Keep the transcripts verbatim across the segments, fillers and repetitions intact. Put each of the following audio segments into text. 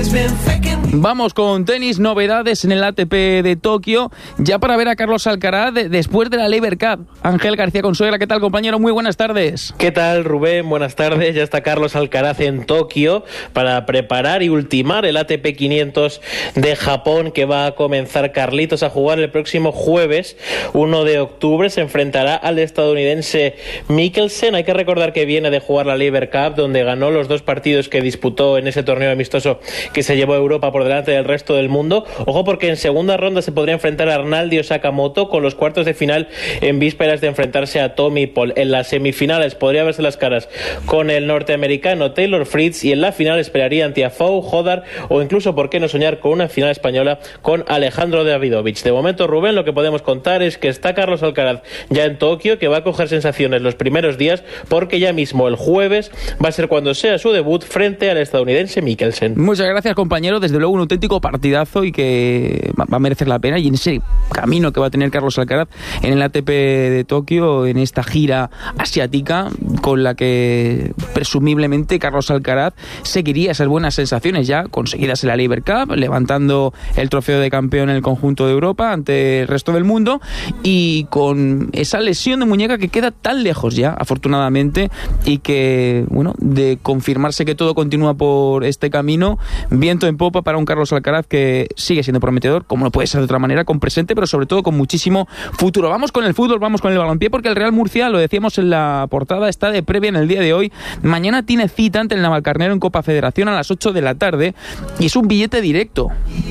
Vamos con tenis, novedades en el A T P de Tokio, ya para ver a Carlos Alcaraz de, después de la Laver Cup. Ángel García Consuegra, ¿qué tal, compañero? Muy buenas tardes. ¿Qué tal, Rubén? Buenas tardes. Ya está Carlos Alcaraz en Tokio para preparar y ultimar el A T P quinientos de Japón, que va a comenzar Carlitos a jugar el próximo jueves, uno de octubre. Se enfrentará al estadounidense Mickelsen. Hay que recordar que viene de jugar la Laver Cup, donde ganó los dos partidos que disputó en ese torneo amistoso que se llevó a Europa por delante del resto del mundo. Ojo, porque en segunda ronda se podría enfrentar a Arnaldo Sakamoto, con los cuartos de final en vísperas de enfrentarse a Tommy Paul. En las semifinales podría verse las caras con el norteamericano Taylor Fritz, y en la final esperaría ante Afoe, Hodar o incluso, por qué no soñar, con una final española con Alejandro Davidovich. De momento, Rubén, lo que podemos contar es que está Carlos Alcaraz ya en Tokio, que va a coger sensaciones los primeros días, porque ya mismo el jueves va a ser cuando sea su debut frente al estadounidense Mickelsen. Muchas gracias, compañero. Desde luego un auténtico partidazo y que va a merecer la pena, y en ese camino que va a tener Carlos Alcaraz en el A T P de Tokio, en esta gira asiática con la que presumiblemente Carlos Alcaraz seguiría esas buenas sensaciones ya conseguidas en la Laver Cup, levantando el trofeo de campeón en el conjunto de Europa ante el resto del mundo, y con esa lesión de muñeca que queda tan lejos ya, afortunadamente, y que, bueno, de confirmarse que todo continúa por este camino, viento en popa para un Carlos Alcaraz que sigue siendo prometedor, como no puede ser de otra manera, con presente, pero sobre todo con muchísimo futuro. Vamos con el fútbol, vamos con el balompié, porque el Real Murcia, lo decíamos en la portada, está de previa en el día de hoy. Mañana tiene cita ante el Navalcarnero en Copa Federación a las ocho de la tarde, y es un billete directo,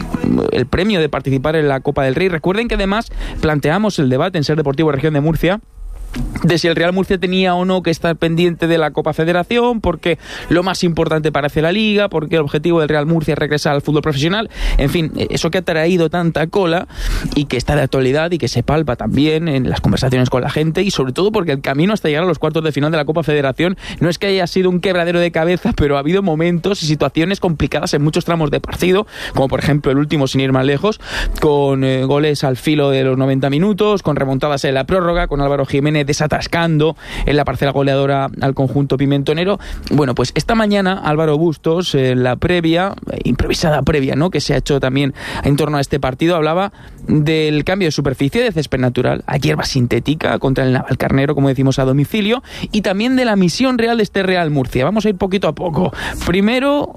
el premio de participar en la Copa del Rey. Recuerden que además planteamos el debate en Ser Deportivo Región de Murcia de si el Real Murcia tenía o no que estar pendiente de la Copa Federación, porque lo más importante parece la Liga, porque el objetivo del Real Murcia es regresar al fútbol profesional. En fin, eso que ha traído tanta cola y que está de actualidad y que se palpa también en las conversaciones con la gente, y sobre todo porque el camino hasta llegar a los cuartos de final de la Copa Federación no es que haya sido un quebradero de cabeza, pero ha habido momentos y situaciones complicadas en muchos tramos de partido, como por ejemplo el último, sin ir más lejos, con eh, goles al filo de los noventa minutos, con remontadas en la prórroga, con Álvaro Jiménez desatascando en la parcela goleadora al conjunto pimentonero. Bueno, pues esta mañana Álvaro Bustos, en la previa, improvisada previa, ¿no?, que se ha hecho también en torno a este partido, hablaba del cambio de superficie de césped natural a hierba sintética contra el Navalcarnero, como decimos, a domicilio, y también de la misión real de este Real Murcia. Vamos a ir poquito a poco. Primero,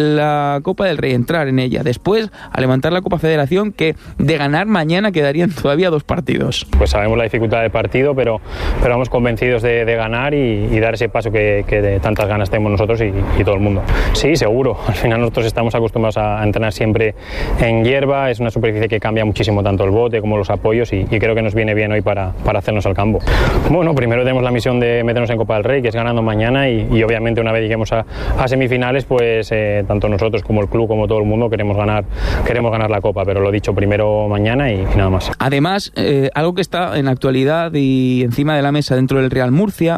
la Copa del Rey, entrar en ella. Después, a levantar la Copa Federación, que de ganar mañana quedarían todavía dos partidos. Pues sabemos la dificultad del partido, pero pero vamos convencidos de, de ganar y, y dar ese paso que, que de tantas ganas tenemos nosotros y, y todo el mundo. Sí, seguro. Al final nosotros estamos acostumbrados a, a entrenar siempre en hierba. Es una superficie que cambia muchísimo, tanto el bote como los apoyos, y, y creo que nos viene bien hoy para, para hacernos al campo. Bueno, primero tenemos la misión de meternos en Copa del Rey, que es ganando mañana, y, y obviamente una vez lleguemos a, a semifinales, pues eh, tanto nosotros como el club, como todo el mundo, queremos ganar, queremos ganar la Copa, pero lo dicho, primero mañana y, y nada más. Además, eh, algo que está en actualidad y encima de la mesa dentro del Real Murcia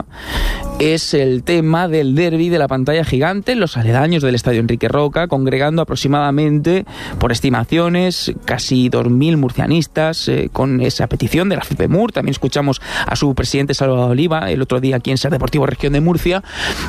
es el tema del derbi de la pantalla gigante en los aledaños del Estadio Enrique Roca, congregando aproximadamente, por estimaciones, casi dos mil murcianistas, eh, con esa petición de la FIPEMUR. También escuchamos a su presidente Salvador Oliva el otro día aquí en Ser Deportivo Región de Murcia,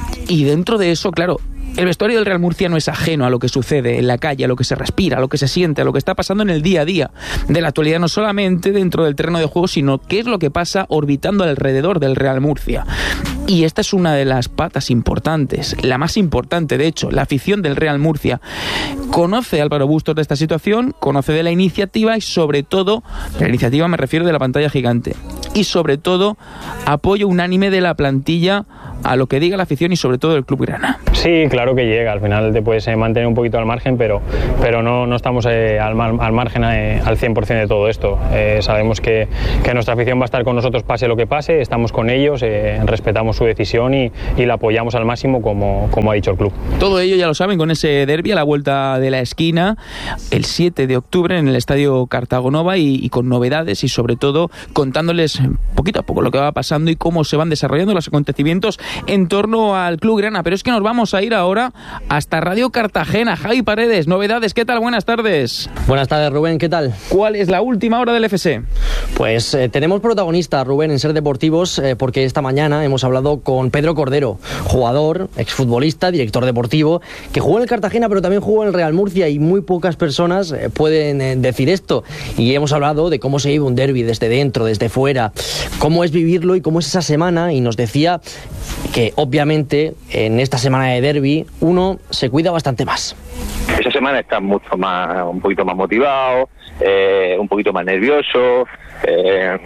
y dentro de eso, claro, el vestuario del Real Murcia no es ajeno a lo que sucede en la calle, a lo que se respira, a lo que se siente, a lo que está pasando en el día a día de la actualidad, no solamente dentro del terreno de juego, sino qué es lo que pasa orbitando alrededor del Real Murcia. Y esta es una de las patas importantes, la más importante, de hecho. La afición del Real Murcia conoce a Álvaro Bustos de esta situación, conoce de la iniciativa, y sobre todo, de la iniciativa me refiero de la pantalla gigante, y sobre todo apoyo unánime de la plantilla a lo que diga la afición y sobre todo el Club Grana. Sí, claro que llega, al final te puedes eh, mantener un poquito al margen, pero, pero no, no estamos eh, al, mar, al margen eh, al cien por ciento de todo esto. Eh, sabemos que, que nuestra afición va a estar con nosotros pase lo que pase, estamos con ellos, eh, respetamos su decisión y, y la apoyamos al máximo, como, como ha dicho el club. Todo ello ya lo saben con ese derbi a la vuelta de la esquina el siete de octubre en el Estadio Cartago Nova, y, y con novedades y sobre todo contándoles poquito a poco lo que va pasando y cómo se van desarrollando los acontecimientos en torno al Club Grana. Pero es que nos vamos a a ir ahora hasta Radio Cartagena. Javi Paredes, novedades, ¿qué tal? Buenas tardes. Buenas tardes, Rubén, ¿qué tal? ¿Cuál es la última hora del F C? Pues eh, tenemos protagonista, Rubén, en Ser Deportivos, eh, porque esta mañana hemos hablado con Pedro Cordero, jugador, exfutbolista, director deportivo, que jugó en el Cartagena, pero también jugó en el Real Murcia, y muy pocas personas eh, pueden eh, decir esto. Y hemos hablado de cómo se vive un derbi desde dentro, desde fuera, cómo es vivirlo y cómo es esa semana, y nos decía que obviamente en esta semana de derbi uno se cuida bastante más. Esa semana está mucho más, un poquito más motivado, eh, un poquito más nervioso, eh,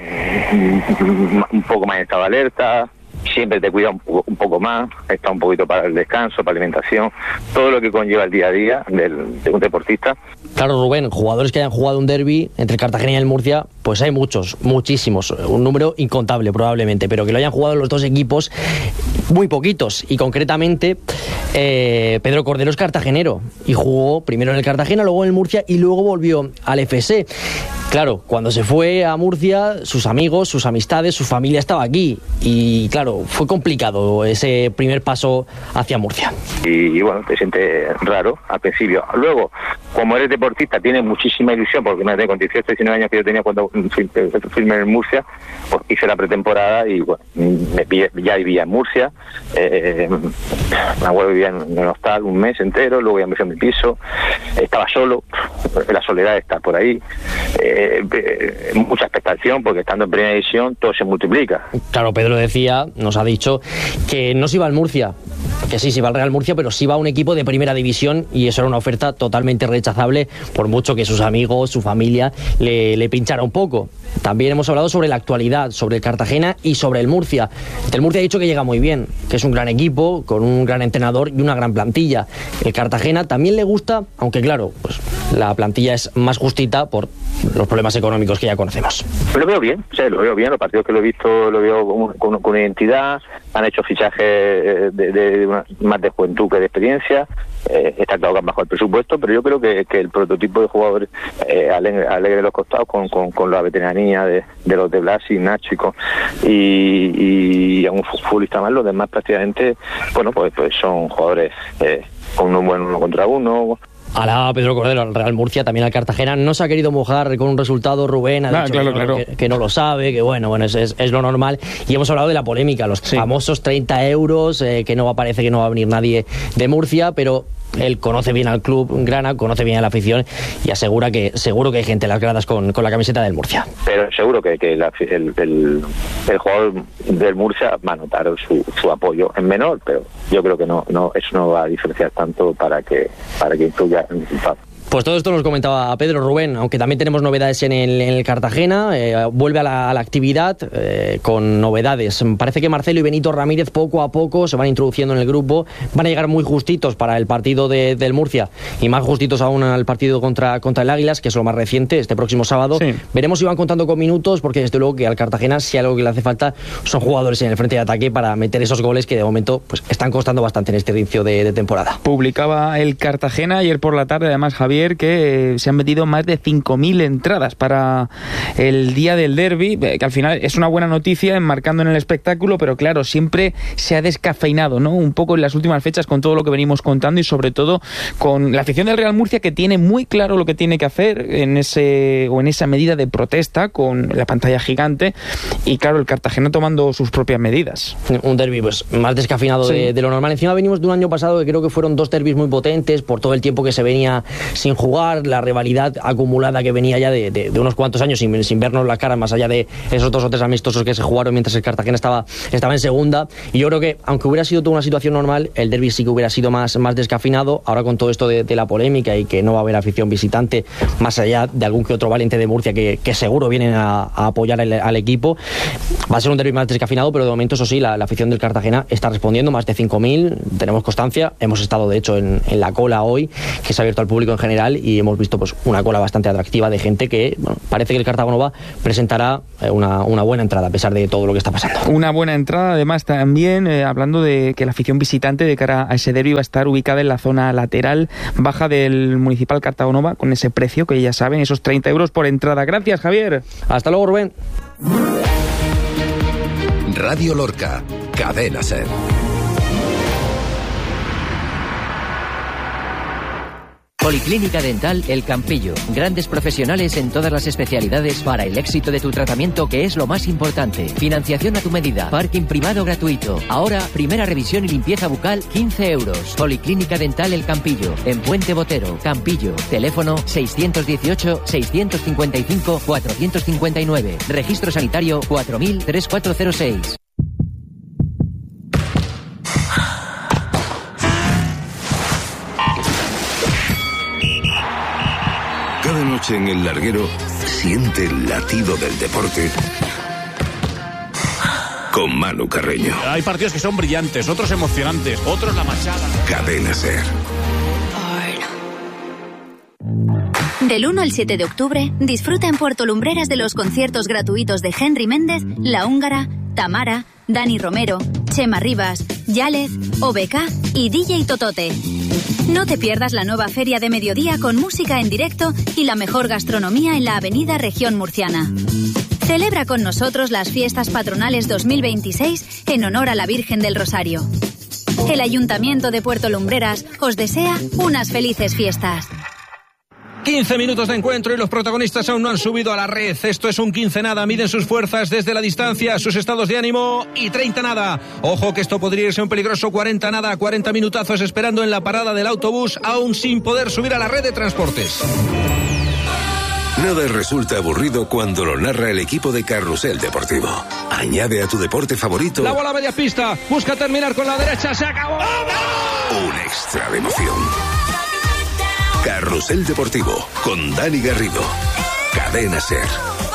un poco más en estado de alerta. Siempre te cuida un poco, un poco más, está un poquito para el descanso, para la alimentación, todo lo que conlleva el día a día del, de un deportista. Claro, Rubén, jugadores que hayan jugado un derbi entre el Cartagena y el Murcia, pues hay muchos, muchísimos, un número incontable probablemente, pero que lo hayan jugado los dos equipos, muy poquitos. Y concretamente, eh, Pedro Cordero es cartagenero y jugó primero en el Cartagena, luego en el Murcia y luego volvió al F S. Claro, cuando se fue a Murcia, sus amigos, sus amistades, su familia estaba aquí. Y claro, fue complicado ese primer paso hacia Murcia. Y, y bueno, te sientes raro al principio. Luego, como eres deportista, tienes muchísima ilusión, porque me con dieciocho, diecinueve años que yo tenía cuando firmé en Murcia, pues hice la pretemporada y bueno, me pillé, ya vivía en Murcia. Eh, mi abuelo vivía en el hostal un mes entero, luego ya me fui a mi piso. Estaba solo, la soledad de estar por ahí. Eh, Eh, mucha expectación, porque estando en primera división todo se multiplica. Claro, Pedro decía, nos ha dicho que no se iba al Murcia, que sí, se iba al Real Murcia, pero sí iba a un equipo de primera división, y eso era una oferta totalmente rechazable, por mucho que sus amigos, su familia le, le pinchara un poco. También hemos hablado sobre la actualidad, sobre el Cartagena y sobre el Murcia. El Murcia ha dicho que llega muy bien, que es un gran equipo, con un gran entrenador y una gran plantilla. El Cartagena también le gusta, aunque claro, pues la plantilla es más justita por los problemas económicos que ya conocemos. Lo veo bien, sí, lo veo bien, los partidos que lo he visto lo veo con, con, con identidad, han hecho fichajes de, de, de una, más de juventud que de experiencia, eh, está claro que han bajado el presupuesto, pero yo creo que, que el prototipo de jugadores eh, alegre, alegre de los costados, con, con, con la veteranía de, de los de Blasi, Nacho y, con, y, y a un futbolista más, los demás prácticamente, bueno, pues, pues son jugadores eh, con un buen uno contra uno. Alaba Pedro Cordero al Real Murcia, también al Cartagena. No se ha querido mojar con un resultado, Rubén. Ha ah, dicho claro, que, no, claro. Que, que no lo sabe, que bueno, bueno es, es, es lo normal. Y hemos hablado de la polémica, los sí. famosos treinta euros, eh, que no parece que no va a venir nadie de Murcia, pero él conoce bien al club grana, conoce bien a la afición y asegura que seguro que hay gente en las gradas con, con la camiseta del Murcia. Pero seguro que, que la, el, el, el jugador del Murcia va a notar su, su apoyo en menor, pero yo creo que no, no eso no va a diferenciar tanto para que para que influya en el resultado. Pues todo esto nos comentaba Pedro, Rubén, aunque también tenemos novedades en el, en el Cartagena, eh, vuelve a la, a la actividad eh, con novedades. Parece que Marcelo y Benito Ramírez poco a poco se van introduciendo en el grupo, van a llegar muy justitos para el partido de, del Murcia y más justitos aún al partido contra, contra el Águilas, que es lo más reciente, este próximo sábado. Sí. Veremos si van contando con minutos, porque desde luego que al Cartagena, si algo que le hace falta, son jugadores en el frente de ataque para meter esos goles que de momento pues están costando bastante en este inicio de, de temporada. Publicaba el Cartagena ayer por la tarde, además, Javier, que se han vendido más de cinco mil entradas para el día del derbi, que al final es una buena noticia enmarcando en el espectáculo, pero claro, siempre se ha descafeinado, ¿no? Un poco en las últimas fechas con todo lo que venimos contando y sobre todo con la afición del Real Murcia, que tiene muy claro lo que tiene que hacer en ese o en esa medida de protesta con la pantalla gigante, y claro, el Cartagena tomando sus propias medidas. Un derbi pues más descafeinado sí. de, de lo normal. Encima venimos de un año pasado que creo que fueron dos derbis muy potentes por todo el tiempo que se venía sin jugar, la rivalidad acumulada que venía ya de, de, de unos cuantos años sin, sin vernos la cara, más allá de esos dos o tres amistosos que se jugaron mientras el Cartagena estaba, estaba en segunda. Y yo creo que aunque hubiera sido toda una situación normal, el derbi sí que hubiera sido más, más descafeinado. Ahora con todo esto de, de la polémica y que no va a haber afición visitante, más allá de algún que otro valiente de Murcia que, que seguro vienen a, a apoyar el, al equipo, va a ser un derbi más descafeinado, pero de momento eso sí, la, la afición del Cartagena está respondiendo, más de cinco mil, tenemos constancia, hemos estado de hecho en, en la cola hoy, que se ha abierto al público en general, y hemos visto pues una cola bastante atractiva de gente que, bueno, parece que el Cartagonova presentará una, una buena entrada a pesar de todo lo que está pasando. Una buena entrada, además también eh, hablando de que la afición visitante de cara a ese derbi va a estar ubicada en la zona lateral baja del Municipal Cartagonova, con ese precio que ya saben, esos treinta euros por entrada. Gracias, Javier. Hasta luego, Rubén. Radio Lorca, Cadena Ser. Policlínica Dental El Campillo. Grandes profesionales en todas las especialidades para el éxito de tu tratamiento, que es lo más importante. Financiación a tu medida. Parking privado gratuito. Ahora, primera revisión y limpieza bucal, quince euros. Policlínica Dental El Campillo. En Puente Botero, Campillo. Teléfono seiscientos dieciocho, seiscientos cincuenta y cinco, cuatrocientos cincuenta y nueve. Registro sanitario cuatro mil, tres cuatro cero seis. Cada noche en El Larguero siente el latido del deporte con Manu Carreño. Hay partidos que son brillantes, otros emocionantes, otros la machada. Cadena Ser. Del uno al siete de octubre, disfruta en Puerto Lumbreras de los conciertos gratuitos de Henry Méndez, La Húngara, Tamara, Dani Romero, Chema Rivas, Yález, O B K y D J Totote. No te pierdas la nueva Feria de Mediodía con música en directo y la mejor gastronomía en la Avenida Región Murciana. Celebra con nosotros las fiestas patronales dos mil veintiséis en honor a la Virgen del Rosario. El Ayuntamiento de Puerto Lumbreras os desea unas felices fiestas. quince minutos de encuentro y los protagonistas aún no han subido a la red. Esto es un quince nada. Miden sus fuerzas desde la distancia, sus estados de ánimo, y treinta nada. Ojo que esto podría irse un peligroso cuarenta nada. cuarenta minutazos esperando en la parada del autobús, aún sin poder subir a la red de transportes. Nada resulta aburrido cuando lo narra el equipo de Carrusel Deportivo. Añade a tu deporte favorito la bola a media pista, busca terminar con la derecha, se acabó. un extra de emoción. Carrusel Deportivo con Dani Garrido. Cadena Ser.